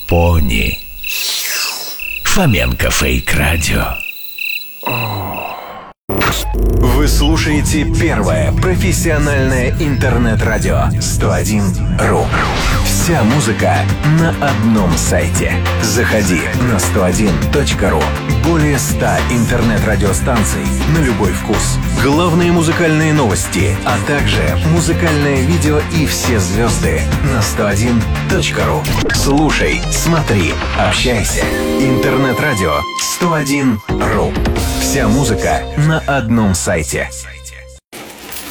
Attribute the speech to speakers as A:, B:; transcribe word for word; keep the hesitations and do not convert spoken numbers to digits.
A: Пони. Фоменко Фейк Радио.
B: Вы слушаете первое профессиональное интернет-радио сто один ру. Вся музыка на одном сайте. Заходи на сто один точка ру. Более ста интернет-радиостанций на любой вкус. Главные музыкальные новости, а также музыкальное видео и все звезды на сто один точка ру. Слушай, смотри, общайся. Интернет-радио сто один ру. Вся музыка на одном сайте.